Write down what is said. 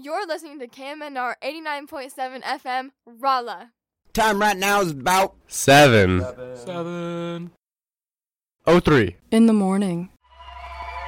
You're listening to KMNR 89.7 FM, Rolla. Time right now is about 7:03 in the morning.